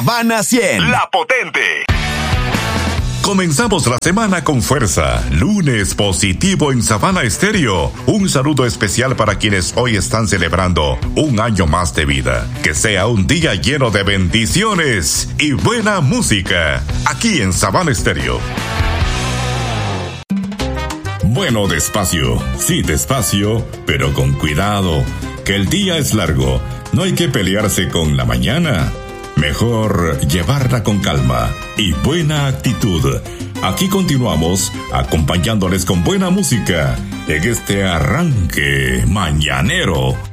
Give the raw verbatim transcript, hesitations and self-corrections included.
Sabana cien. La potente. Comenzamos la semana con fuerza. Lunes positivo en Sabana Estéreo. Un saludo especial para quienes hoy están celebrando un año más de vida. Que sea un día lleno de bendiciones y buena música. Aquí en Sabana Estéreo. Bueno, despacio. Sí, despacio, pero con cuidado. Que el día es largo. No hay que pelearse con la mañana. Mejor llevarla con calma y buena actitud. Aquí continuamos acompañándoles con buena música en este arranque mañanero.